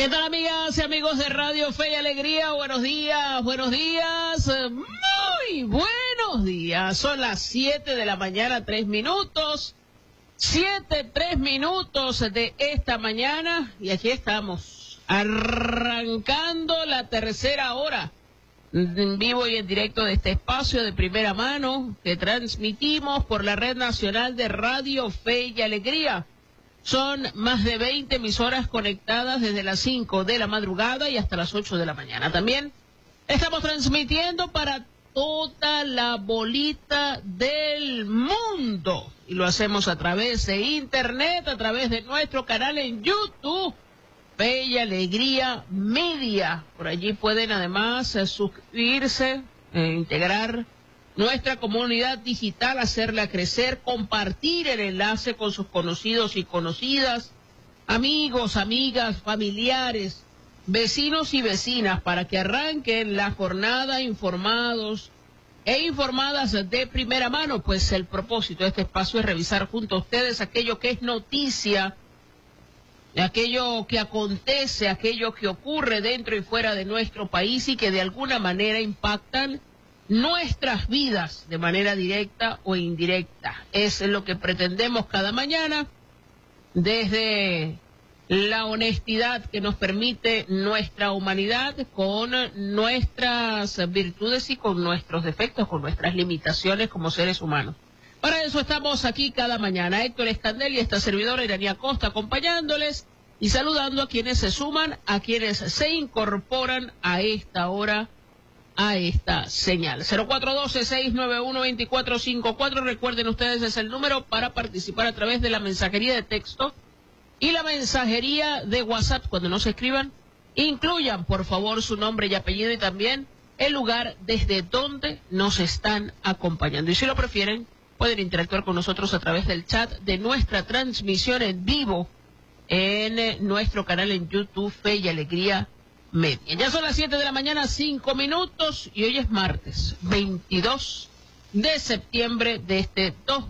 ¿Qué tal, amigas y amigos de Radio Fe y Alegría? Buenos días, muy buenos días. Son las 7 de la mañana, 3 minutos. 3 minutos de esta mañana. Y aquí estamos, arrancando la tercera hora en vivo y en directo de este espacio de primera mano que transmitimos por la Red Nacional de Radio Fe y Alegría. Son más de 20 emisoras conectadas desde las 5 de la madrugada y hasta las 8 de la mañana. También estamos transmitiendo para toda la bolita del mundo. Y lo hacemos a través de internet, a través de nuestro canal en YouTube, Fe y Alegría Media. Por allí pueden además suscribirse, integrar nuestra comunidad digital, hacerla crecer, compartir el enlace con sus conocidos y conocidas, amigos, amigas, familiares, vecinos y vecinas, para que arranquen la jornada informados e informadas de primera mano. Pues el propósito de este espacio es revisar junto a ustedes aquello que es noticia, aquello que acontece, aquello que ocurre dentro y fuera de nuestro país y que de alguna manera impactan nuestras vidas de manera directa o indirecta. Es lo que pretendemos cada mañana desde la honestidad que nos permite nuestra humanidad, con nuestras virtudes y con nuestros defectos, con nuestras limitaciones como seres humanos. Para eso estamos aquí cada mañana. Héctor Escandel y esta servidora Iranía Costa acompañándoles y saludando a quienes se suman, a quienes se incorporan a esta hora, a esta señal. 0412-691-2454. Recuerden ustedes, es el número para participar a través de la mensajería de texto y la mensajería de WhatsApp. Cuando nos escriban, incluyan por favor su nombre y apellido y también el lugar desde donde nos están acompañando. Y si lo prefieren, pueden interactuar con nosotros a través del chat de nuestra transmisión en vivo en nuestro canal en YouTube, Fe y Alegría Media. Ya son las 7 de la mañana, 5 minutos, y hoy es martes 22 de septiembre de este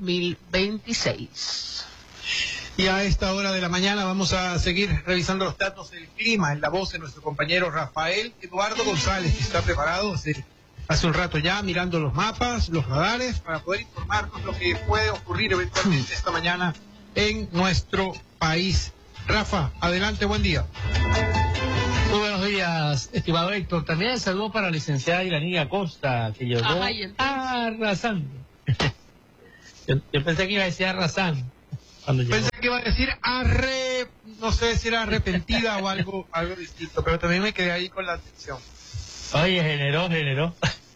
2026. Y a esta hora de la mañana vamos a seguir revisando los datos del clima en la voz de nuestro compañero Rafael Eduardo González, que está preparado hace un rato ya mirando los mapas, los radares, para poder informarnos lo que puede ocurrir eventualmente esta mañana en nuestro país. Rafa, adelante, buen día. Muy buenos días, estimado Héctor. También el saludo para la licenciada Iranía Costa, que llegó arrasando. yo pensé que iba a decir arrasando. Pensé que iba a decir no sé si era arrepentida o algo distinto, pero también me quedé ahí con la atención. Oye, generó.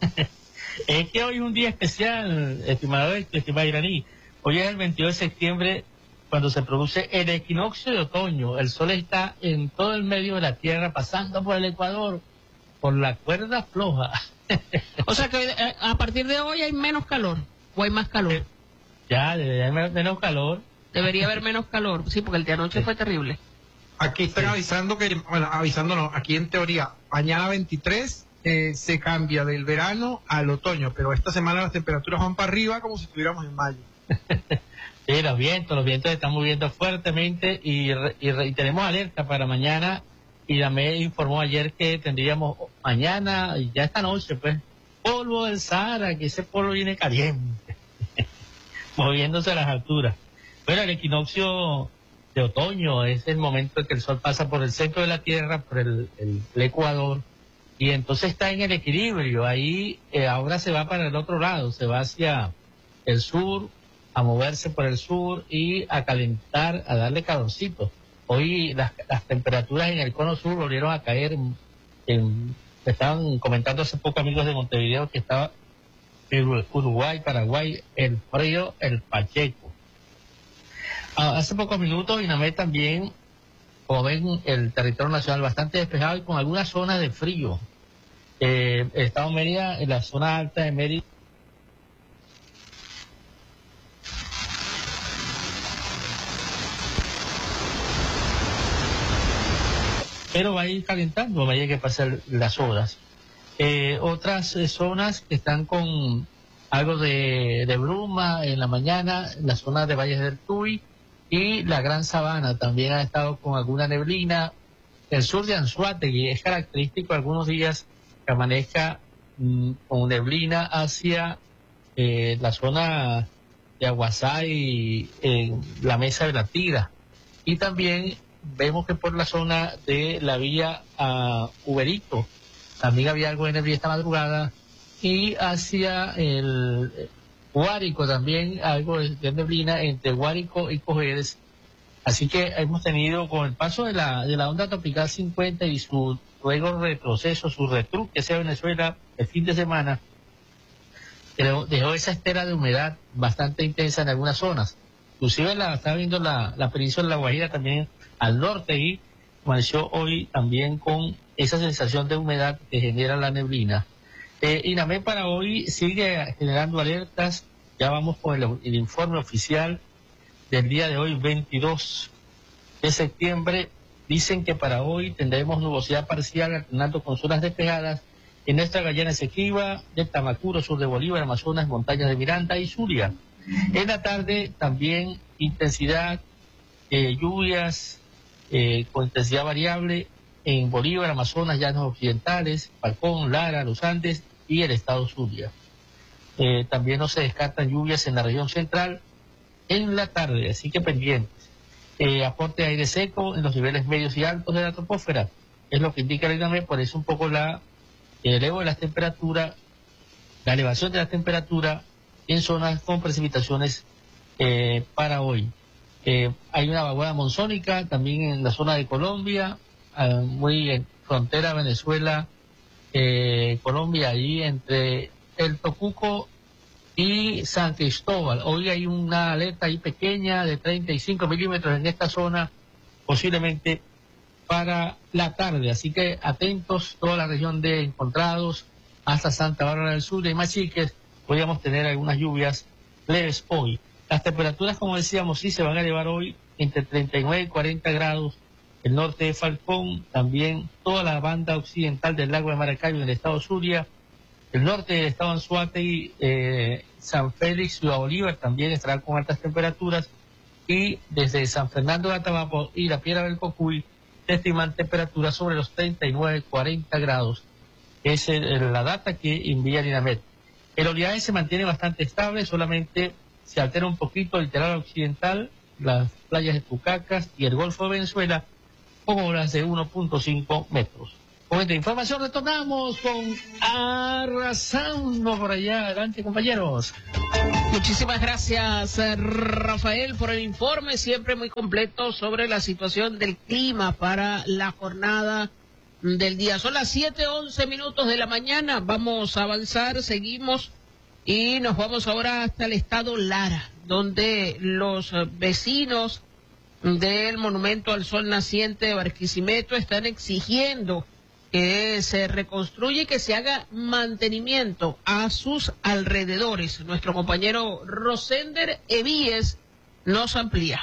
Es que hoy es un día especial, estimado Héctor, estimada Iraní. Hoy es el 22 de septiembre, cuando se produce el equinoccio de otoño. El sol está en todo el medio de la Tierra, pasando por el Ecuador, por la cuerda floja. O sea que a partir de hoy hay menos calor, o hay más calor. Ya, debería haber menos calor. Debería haber menos calor, sí, porque el día de anoche fue terrible. Aquí están avisando avisándonos, aquí en teoría, mañana 23 se cambia del verano al otoño, pero esta semana las temperaturas van para arriba como si estuviéramos en mayo. Sí, los vientos se están moviendo fuertemente y tenemos alerta para mañana. Y la MED informó ayer que tendríamos mañana y ya esta noche, pues, polvo del Sahara, que ese polvo viene caliente, moviéndose a las alturas. Bueno, el equinoccio de otoño es el momento en que el sol pasa por el centro de la Tierra, por el Ecuador, y entonces está en el equilibrio. Ahí ahora se va para el otro lado, se va hacia el sur, a moverse por el sur y a calentar, a darle calorcito. Hoy las temperaturas en el cono sur volvieron a caer. Estaban comentando hace poco amigos de Montevideo que estaba en Uruguay, Paraguay, el frío, el Pacheco. Hace pocos minutos INAMED también, como ven, el territorio nacional bastante despejado y con algunas zonas de frío. El estado de Mérida, en la zona alta de Mérida, pero va a ir calentando a medida que pasan las horas. Otras zonas que están con algo de bruma en la mañana, la zona de Valles del Tuy y la Gran Sabana también ha estado con alguna neblina el sur de Anzoátegui. Es característico algunos días que amanezca con neblina hacia la zona de Aguasá y la Mesa de la Tira. Y también vemos que por la zona de la vía a Uberito también había algo de neblina esta madrugada, y hacia el Guárico también algo de neblina entre Guárico y Cojedes. Así que hemos tenido, con el paso de la onda tropical 50 y su luego retroceso, su retruque hacia Venezuela el fin de semana, pero dejó esa estera de humedad bastante intensa en algunas zonas. Inclusive estaba viendo la península de La Guajira también al norte, y amaneció hoy también con esa sensación de humedad que genera la neblina. INAMED para hoy sigue generando alertas. Ya vamos con el informe oficial del día de hoy, 22 de septiembre. Dicen que para hoy tendremos nubosidad parcial alternando con zonas despejadas en nuestra Guayana Esequiba, del Tamacuro, sur de Bolívar, Amazonas, montañas de Miranda y Zulia. En la tarde también intensidad, lluvias con intensidad variable en Bolívar, Amazonas, Llanos Occidentales, Falcón, Lara, Los Andes y el estado Zulia. También no se descartan lluvias en la región central en la tarde, así que pendientes. Aporte de aire seco en los niveles medios y altos de la troposfera, es lo que indica el INAMED. Por eso un poco el elevo de las temperaturas, la elevación de la temperatura en zonas con precipitaciones para hoy. Hay una vaguada monzónica también en la zona de Colombia, muy en frontera Venezuela, Colombia, allí entre el Tocuco y San Cristóbal. Hoy hay una alerta ahí pequeña de 35 milímetros en esta zona, posiblemente para la tarde. Así que atentos, toda la región de Encontrados hasta Santa Bárbara del Sur y Machiques, podríamos tener algunas lluvias leves hoy. Las temperaturas, como decíamos, sí se van a elevar hoy entre 39 y 40 grados. El norte de Falcón, también toda la banda occidental del lago de Maracaibo en el estado Zulia, el norte del estado Anzoátegui, San Félix, Ciudad Bolívar también estará con altas temperaturas, y desde San Fernando de Atabapo y la Piedra del Cocuy se estiman temperaturas sobre los 39-40 grados. Es la data que envía el INAMED. El oleaje se mantiene bastante estable, solamente se altera un poquito el litoral occidental, las playas de Tucacas y el Golfo de Venezuela, con olas de 1.5 metros. Con esta información retornamos con Arrasando por allá. Adelante, compañeros. Muchísimas gracias, Rafael, por el informe, siempre muy completo sobre la situación del clima para la jornada del día. Son las 7:11 de la mañana. Vamos a avanzar, seguimos y nos vamos ahora hasta el estado Lara, donde los vecinos del Monumento al Sol Naciente de Barquisimeto están exigiendo que se reconstruya y que se haga mantenimiento a sus alrededores. Nuestro compañero Rosender Evíes nos amplía.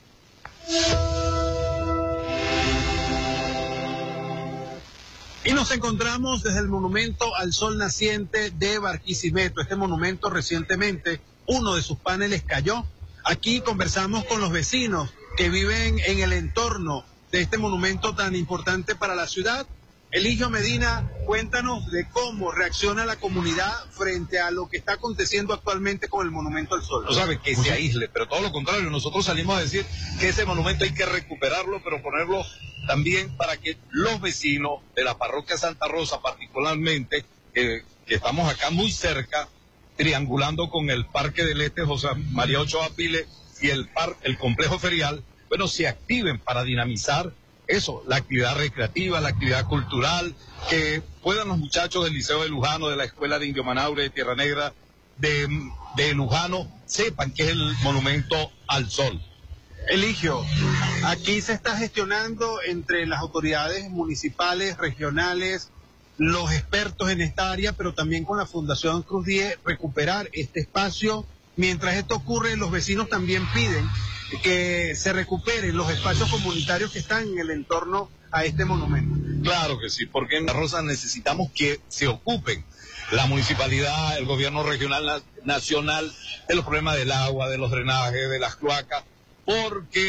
Y nos encontramos desde el Monumento al Sol Naciente de Barquisimeto. Este monumento recientemente, uno de sus paneles cayó. Aquí conversamos con los vecinos que viven en el entorno de este monumento tan importante para la ciudad. Eligio Medina, cuéntanos de cómo reacciona la comunidad frente a lo que está aconteciendo actualmente con el Monumento al Sol. No sabe que se aísle, pero todo lo contrario, nosotros salimos a decir que ese monumento hay que recuperarlo, pero ponerlo también para que los vecinos de la parroquia Santa Rosa, particularmente, que estamos acá muy cerca, triangulando con el Parque del Este, José María Ochoa Pile y el complejo ferial, bueno, se activen para dinamizar eso, la actividad recreativa, la actividad cultural, que puedan los muchachos del Liceo de Lujano, de la Escuela de Indio Manaure, de Tierra Negra, de Lujano, sepan que es el Monumento al Sol. Eligio, aquí se está gestionando entre las autoridades municipales, regionales, los expertos en esta área, pero también con la Fundación Cruz 10, recuperar este espacio. Mientras esto ocurre, los vecinos también piden que se recuperen los espacios comunitarios que están en el entorno a este monumento. Claro que sí, porque en La Rosa necesitamos que se ocupen la municipalidad, el gobierno regional, nacional, de los problemas del agua, de los drenajes, de las cloacas, porque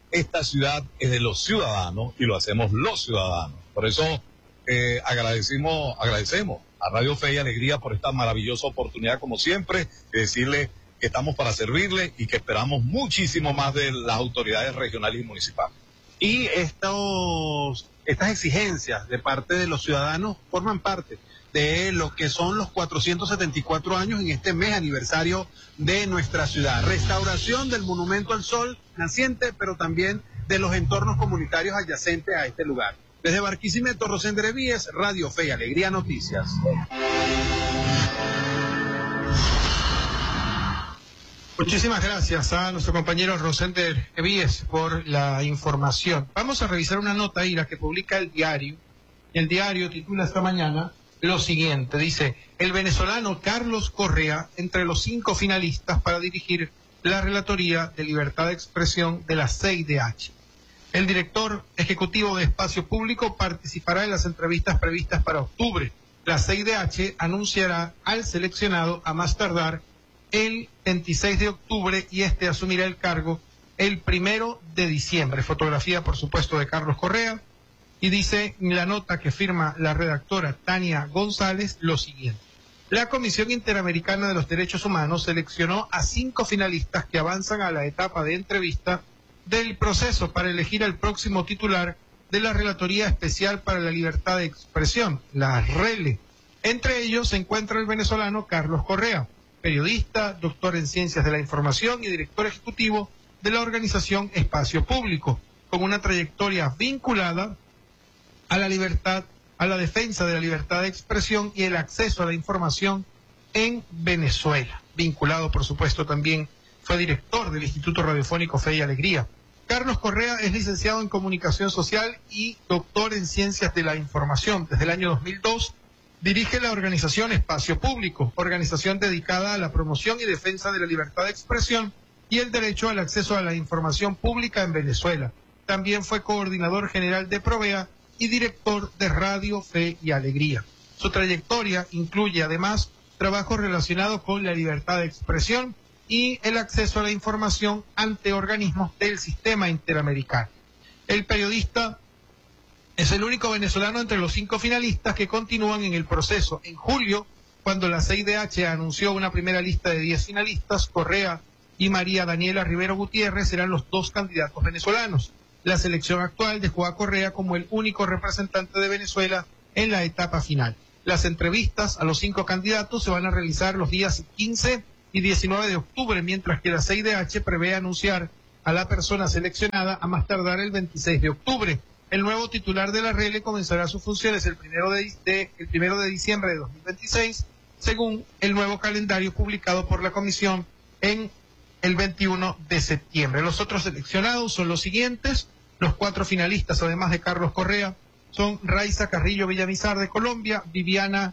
esta ciudad es de los ciudadanos y lo hacemos los ciudadanos. Por eso agradecemos a Radio Fe y Alegría por esta maravillosa oportunidad, como siempre, de decirle que estamos para servirle y que esperamos muchísimo más de las autoridades regionales y municipales. Y estas exigencias de parte de los ciudadanos forman parte de lo que son los 474 años en este mes aniversario de nuestra ciudad. Restauración del Monumento al Sol naciente, pero también de los entornos comunitarios adyacentes a este lugar. Desde Barquisimeto, Rosender Víez, Radio Fe y Alegría Noticias. Muchísimas gracias a nuestro compañero Rosender Víez por la información. Vamos a revisar una nota ahí, la que publica el diario. El diario titula esta mañana lo siguiente, dice: el venezolano Carlos Correa entre los 5 finalistas para dirigir la Relatoría de Libertad de Expresión de la CIDH. El director ejecutivo de Espacio Público participará en las entrevistas previstas para octubre. La CIDH anunciará al seleccionado a más tardar el 26 de octubre y este asumirá el cargo el 1 de diciembre. Fotografía, por supuesto, de Carlos Correa. Y dice la nota que firma la redactora Tania González lo siguiente: la Comisión Interamericana de los Derechos Humanos seleccionó a 5 finalistas que avanzan a la etapa de entrevista del proceso para elegir al próximo titular de la Relatoría Especial para la Libertad de Expresión, la RELE. Entre ellos se encuentra el venezolano Carlos Correa, periodista, doctor en Ciencias de la Información y director ejecutivo de la organización Espacio Público, con una trayectoria vinculada a la libertad, a la defensa de la libertad de expresión y el acceso a la información en Venezuela. Vinculado, por supuesto, también fue director del Instituto Radiofónico Fe y Alegría. Carlos Correa es licenciado en Comunicación Social y doctor en Ciencias de la Información. Desde el año 2002 dirige la organización Espacio Público, organización dedicada a la promoción y defensa de la libertad de expresión y el derecho al acceso a la información pública en Venezuela. También fue coordinador general de Provea y director de Radio Fe y Alegría. Su trayectoria incluye además trabajos relacionados con la libertad de expresión y el acceso a la información ante organismos del sistema interamericano. El periodista es el único venezolano entre los 5 finalistas que continúan en el proceso. En julio, cuando la CIDH anunció una primera lista de 10 finalistas, Correa y María Daniela Rivero Gutiérrez serán los 2 candidatos venezolanos. La selección actual dejó a Correa como el único representante de Venezuela en la etapa final. Las entrevistas a los 5 candidatos se van a realizar los días 15 y 19 de octubre, mientras que la CIDH prevé anunciar a la persona seleccionada a más tardar el 26 de octubre. El nuevo titular de la RELE comenzará sus funciones el 1 de diciembre de 2026, según el nuevo calendario publicado por la Comisión en el 21 de septiembre. Los otros seleccionados son los siguientes. Los 4 finalistas, además de Carlos Correa, son Raiza Carrillo Villamizar de Colombia, Viviana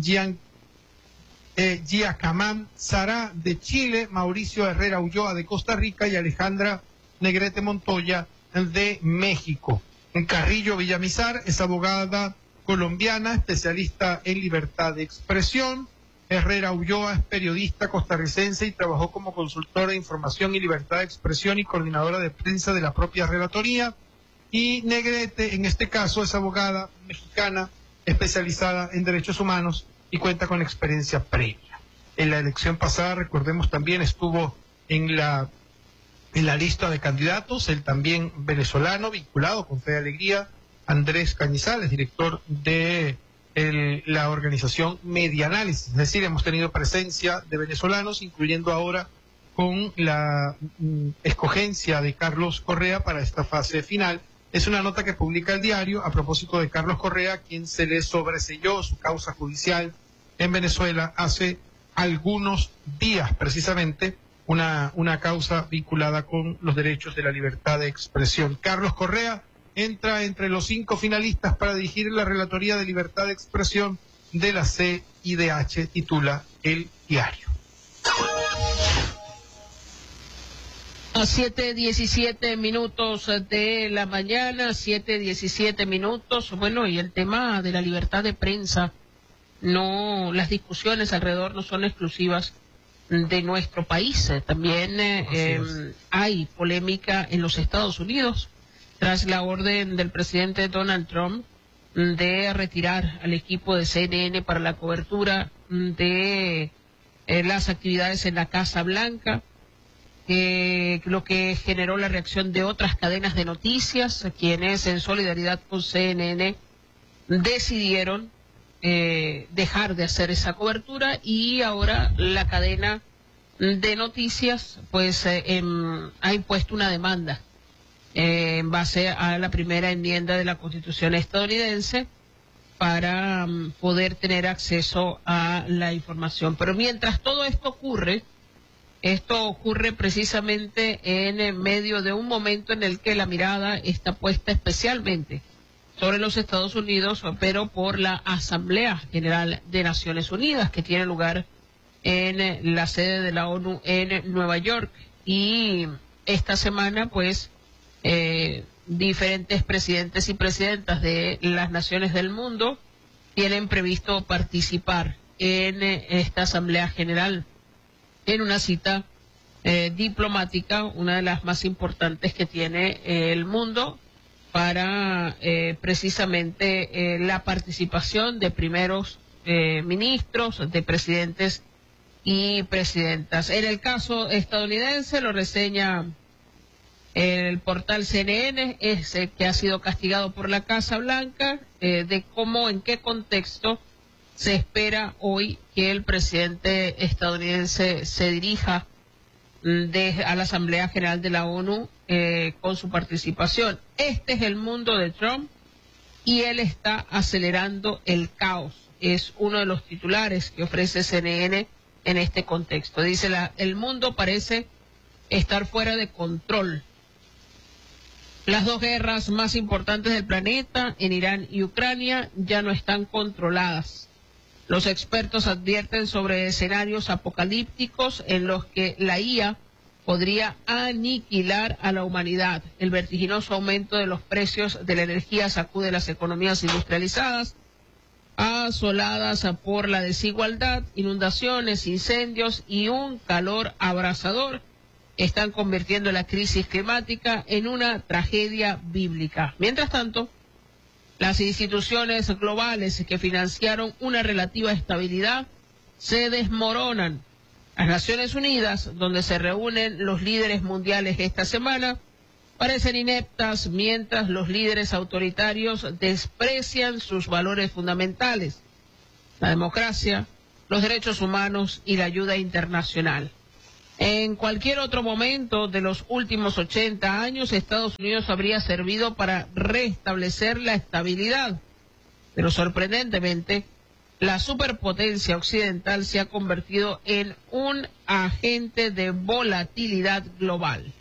Giacamán Sará de Chile, Mauricio Herrera Ulloa de Costa Rica y Alejandra Negrete Montoya de México. Carrillo Villamizar es abogada colombiana, especialista en libertad de expresión. Herrera Ulloa es periodista costarricense y trabajó como consultora de información y libertad de expresión y coordinadora de prensa de la propia relatoría. Y Negrete, en este caso, es abogada mexicana especializada en derechos humanos y cuenta con experiencia previa. En la elección pasada, recordemos, también estuvo en la lista de candidatos el también venezolano vinculado con Fe y Alegría, Andrés Cañizales, director de la organización Medianálisis. Es decir, hemos tenido presencia de venezolanos, incluyendo ahora con la escogencia de Carlos Correa para esta fase final. Es una nota que publica el diario a propósito de Carlos Correa, quien se le sobreseyó su causa judicial en Venezuela hace algunos días, precisamente una causa vinculada con los derechos de la libertad de expresión. Carlos Correa entra entre los 5 finalistas para dirigir la Relatoría de Libertad de Expresión de la CIDH, titula el diario. A 7:17 de la mañana, 7:17. Bueno, y el tema de la libertad de prensa, no, las discusiones alrededor no son exclusivas de nuestro país. También hay polémica en los Estados Unidos tras la orden del presidente Donald Trump de retirar al equipo de CNN para la cobertura de las actividades en la Casa Blanca, lo que generó la reacción de otras cadenas de noticias, quienes en solidaridad con CNN decidieron dejar de hacer esa cobertura, y ahora la cadena de noticias pues ha impuesto una demanda en base a la primera enmienda de la Constitución estadounidense para poder tener acceso a la información. Pero mientras todo esto ocurre precisamente en medio de un momento en el que la mirada está puesta especialmente sobre los Estados Unidos, pero por la Asamblea General de Naciones Unidas, que tiene lugar en la sede de la ONU en Nueva York. Y esta semana, pues, diferentes presidentes y presidentas de las naciones del mundo tienen previsto participar en esta Asamblea General, en una cita diplomática, una de las más importantes que tiene el mundo, para precisamente la participación de primeros ministros, de presidentes y presidentas. En el caso estadounidense, lo reseña el portal CNN, que ha sido castigado por la Casa Blanca, de cómo, en qué contexto se espera hoy que el presidente estadounidense se dirija a la Asamblea General de la ONU con su participación. Este es el mundo de Trump y él está acelerando el caos. Es uno de los titulares que ofrece CNN en este contexto. Dice, el mundo parece estar fuera de control. Las dos guerras más importantes del planeta, en Irán y Ucrania, ya no están controladas. Los expertos advierten sobre escenarios apocalípticos en los que la IA podría aniquilar a la humanidad. El vertiginoso aumento de los precios de la energía sacude las economías industrializadas, asoladas por la desigualdad, inundaciones, incendios y un calor abrasador. Están convirtiendo la crisis climática en una tragedia bíblica. Mientras tanto, las instituciones globales que financiaron una relativa estabilidad se desmoronan. Las Naciones Unidas, donde se reúnen los líderes mundiales esta semana, parecen ineptas, mientras los líderes autoritarios desprecian sus valores fundamentales: la democracia, los derechos humanos y la ayuda internacional. En cualquier otro momento de los últimos 80 años, Estados Unidos habría servido para restablecer la estabilidad. Pero sorprendentemente, la superpotencia occidental se ha convertido en un agente de volatilidad global.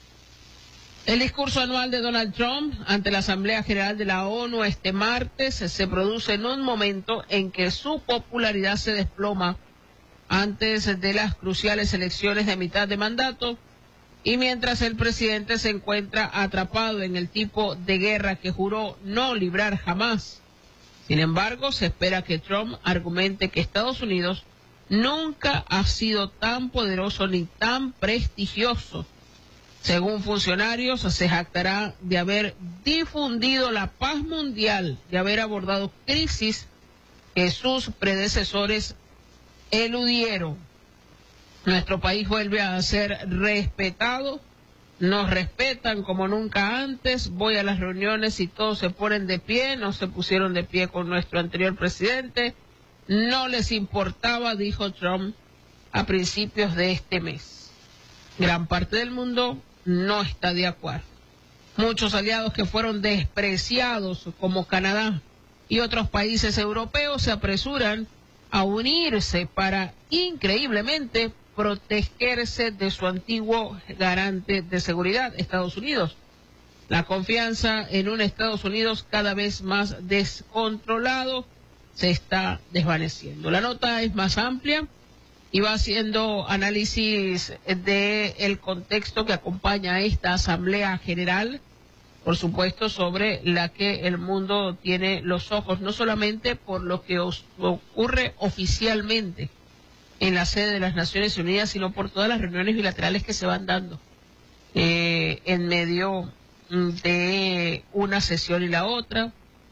El discurso anual de Donald Trump ante la Asamblea General de la ONU este martes se produce en un momento en que su popularidad se desploma antes de las cruciales elecciones de mitad de mandato, y mientras el presidente se encuentra atrapado en el tipo de guerra que juró no librar jamás. Sin embargo, se espera que Trump argumente que Estados Unidos nunca ha sido tan poderoso ni tan prestigioso. Según funcionarios, se jactará de haber difundido la paz mundial, de haber abordado crisis que sus predecesores eludieron. Nuestro país vuelve a ser respetado, nos respetan como nunca antes. Voy a las reuniones y todos se ponen de pie, no se pusieron de pie con nuestro anterior presidente, no les importaba, dijo Trump a principios de este mes. Gran parte del mundo no está de acuerdo. Muchos aliados que fueron despreciados, como Canadá y otros países europeos, se apresuran a unirse para, increíblemente, protegerse de su antiguo garante de seguridad, Estados Unidos. La confianza en un Estados Unidos cada vez más descontrolado se está desvaneciendo. La nota es más amplia y va haciendo análisis del contexto que acompaña a esta Asamblea General, por supuesto, sobre la que el mundo tiene los ojos, no solamente por lo que ocurre oficialmente en la sede de las Naciones Unidas, sino por todas las reuniones bilaterales que se van dando en medio de una sesión y la otra.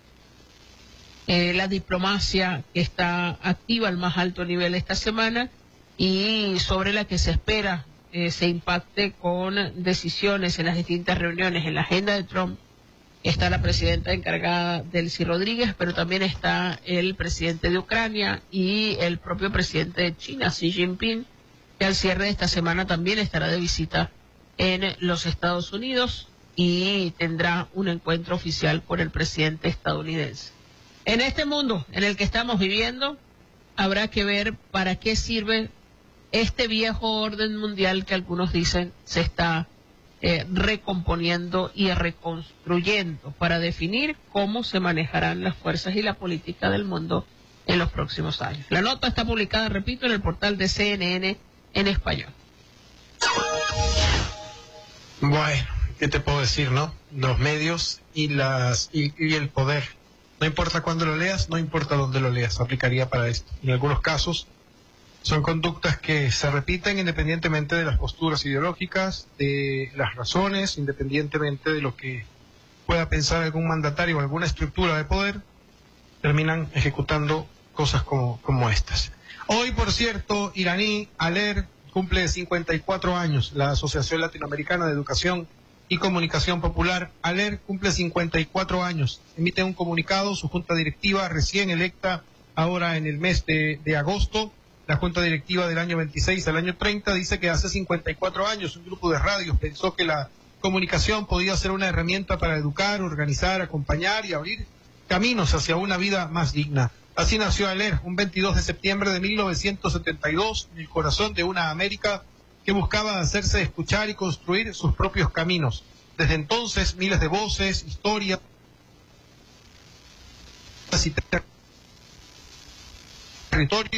La diplomacia que está activa al más alto nivel esta semana y sobre la que se espera se impacte con decisiones en las distintas reuniones. En la agenda de Trump está la presidenta encargada, Delcy Rodríguez, pero también está el presidente de Ucrania y el propio presidente de China, Xi Jinping, que al cierre de esta semana también estará de visita en los Estados Unidos y tendrá un encuentro oficial con el presidente estadounidense. En este mundo en el que estamos viviendo, habrá que ver para qué sirve este viejo orden mundial que algunos dicen se está recomponiendo y reconstruyendo para definir cómo se manejarán las fuerzas y la política del mundo en los próximos años. La nota está publicada, repito, en el portal de CNN en español. Bueno, ¿qué te puedo decir, no? Los medios y el poder. No importa cuándo lo leas, no importa dónde lo leas, aplicaría para esto. En algunos casos son conductas que se repiten independientemente de las posturas ideológicas, de las razones, independientemente de lo que pueda pensar algún mandatario o alguna estructura de poder, terminan ejecutando cosas como estas. Hoy, por cierto, iraní, ALER, cumple 54 años. La Asociación Latinoamericana de Educación y Comunicación Popular, ALER, cumple 54 años. Emite un comunicado, su junta directiva recién electa ahora en el mes de agosto. La junta directiva del año 26 al año 30 dice que hace 54 años un grupo de radios pensó que la comunicación podía ser una herramienta para educar, organizar, acompañar y abrir caminos hacia una vida más digna. Así nació ALER, un 22 de septiembre de 1972, en el corazón de una América que buscaba hacerse escuchar y construir sus propios caminos. Desde entonces, miles de voces, historias y territorios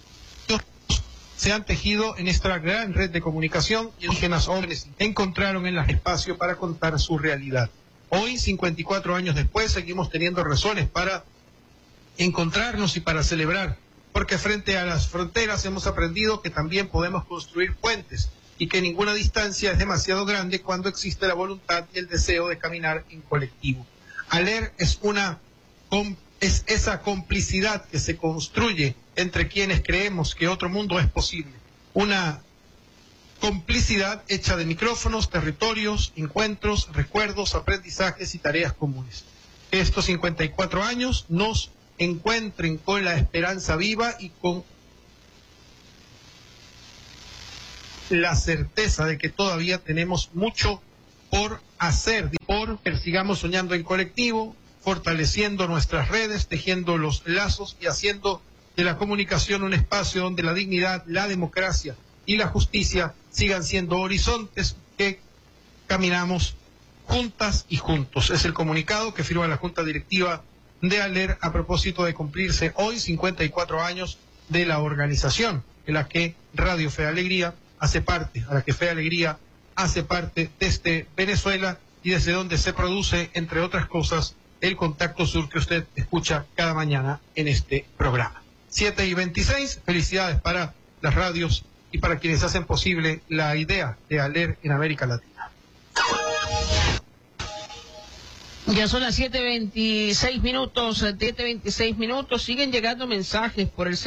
se han tejido en esta gran red de comunicación y indígenas jóvenes encontraron en el espacio para contar su realidad. Hoy, 54 años después, seguimos teniendo razones para encontrarnos y para celebrar, porque frente a las fronteras hemos aprendido que también podemos construir puentes y que ninguna distancia es demasiado grande cuando existe la voluntad y el deseo de caminar en colectivo. ALER es esa complicidad que se construye entre quienes creemos que otro mundo es posible. Una complicidad hecha de micrófonos, territorios, encuentros, recuerdos, aprendizajes y tareas comunes. Estos 54 años nos encuentren con la esperanza viva y con la certeza de que todavía tenemos mucho por hacer, sigamos soñando en colectivo, fortaleciendo nuestras redes, tejiendo los lazos y haciendo de la comunicación un espacio donde la dignidad, la democracia y la justicia sigan siendo horizontes que caminamos juntas y juntos. Es el comunicado que firma la Junta Directiva de ALER a propósito de cumplirse hoy 54 años de la organización de la que Radio Fe Alegría hace parte, a la que Fe Alegría hace parte desde Venezuela y desde donde se produce, entre otras cosas, el Contacto Sur que usted escucha cada mañana en este programa. 7:26, felicidades para las radios y para quienes hacen posible la idea de ALER en América Latina. Ya son las 7:26 minutos, 7:26 minutos, siguen llegando mensajes por el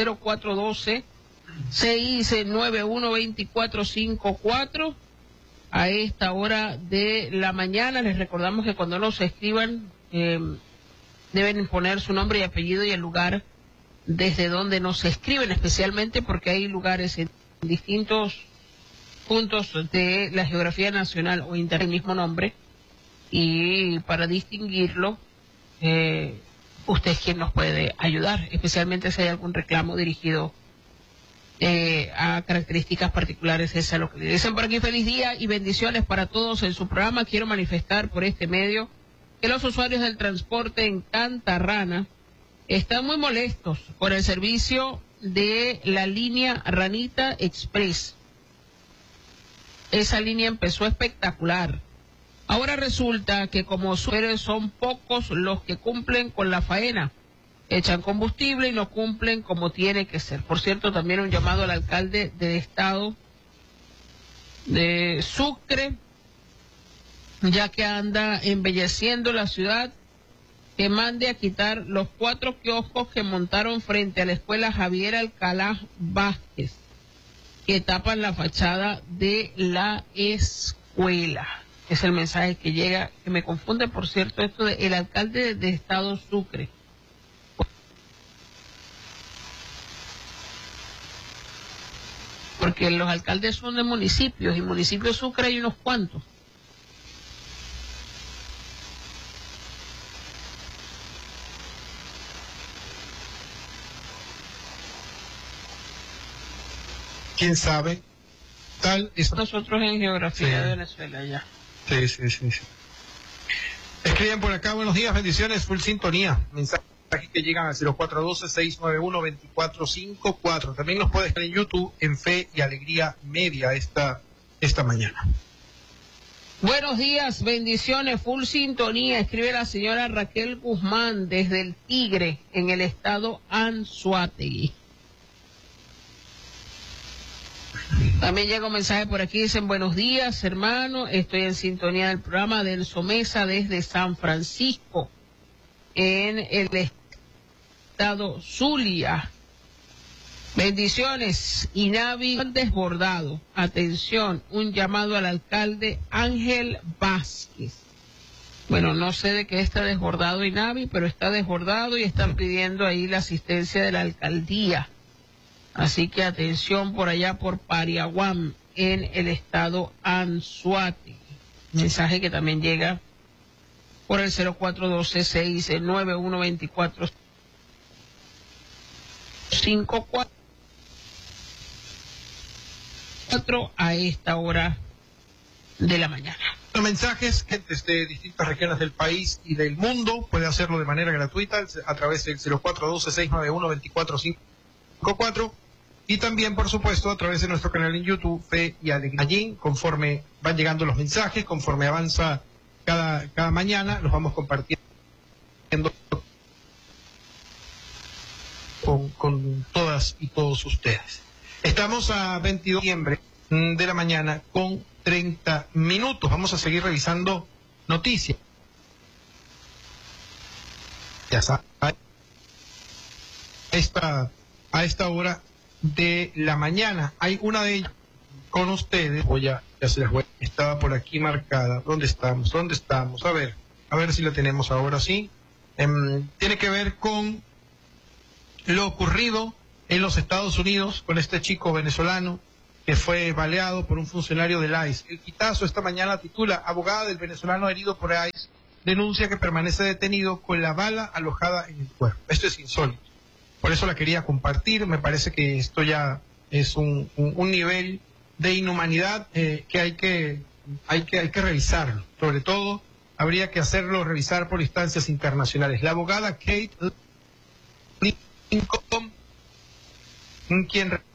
0412-691-2454 a esta hora de la mañana. Les recordamos que cuando nos escriban deben poner su nombre y apellido y el lugar desde donde nos escriben, especialmente porque hay lugares en distintos puntos de la geografía nacional o inter el mismo nombre, y para distinguirlo usted es quien nos puede ayudar, especialmente si hay algún reclamo dirigido a características particulares de esa localidad. Dicen por aquí: feliz día y bendiciones para todos en su programa. Quiero manifestar por este medio que los usuarios del transporte en Cantarrana están muy molestos por el servicio de la línea Ranita Express. Esa línea empezó espectacular. Ahora resulta que como son pocos los que cumplen con la faena echan combustible y no cumplen como tiene que ser. Por cierto, también un llamado al alcalde del estado de Sucre, ya que anda embelleciendo la ciudad, que mande a quitar los 4 kioscos que montaron frente a la escuela Javier Alcalá Vázquez, que tapan la fachada de la escuela. Es el mensaje que llega, que me confunde, por cierto, esto de el alcalde de estado Sucre. Porque los alcaldes son de municipios, y municipios Sucre hay unos cuantos. ¿Quién sabe? Tal es... Nosotros en geografía Sí. de Venezuela ya. Sí. Escriben por acá, buenos días, bendiciones, full sintonía. Mensajes que llegan al 0412-691-2454. También nos puedes ver en YouTube, en Fe y Alegría Media esta mañana. Buenos días, bendiciones, full sintonía. Escribe la señora Raquel Guzmán desde el Tigre, en el estado Anzoátegui. También llega un mensaje por aquí, dicen buenos días, hermano, estoy en sintonía del programa de Elso Mesa desde San Francisco, en el estado Zulia. Bendiciones, Inavi desbordado. Atención, un llamado al alcalde Ángel Vázquez. Bueno, no sé de qué está desbordado Inavi, pero está desbordado y están pidiendo ahí la asistencia de la alcaldía. Así que atención por allá por Pariaguam, en el estado Anzoátegui. Mensaje que también llega por el 0412-691-2454 a esta hora de la mañana. Los mensajes, gentes de distintas regiones del país y del mundo, puede hacerlo de manera gratuita a través del 0412-691-2454 y también, por supuesto, a través de nuestro canal en YouTube, Fe y Alegría. Allí, conforme van llegando los mensajes, conforme avanza cada mañana, los vamos compartiendo con todas y todos ustedes. Estamos a 22 de noviembre de la mañana con 30 minutos. Vamos a seguir revisando noticias. Ya saben, a esta hora de la mañana hay una de ellas con ustedes. Ya se las voy. Estaba por aquí marcada. ¿Dónde estamos? A ver si la tenemos ahora sí. Tiene que ver con lo ocurrido en los Estados Unidos con este chico venezolano que fue baleado por un funcionario del ICE. El Quitazo esta mañana titula: abogada del venezolano herido por ICE denuncia que permanece detenido con la bala alojada en el cuerpo. Esto es insólito. Por eso la quería compartir. Me parece que esto ya es un nivel de inhumanidad que hay que revisarlo. Sobre todo, habría que hacerlo revisar por instancias internacionales. La abogada Kate Lincoln, quien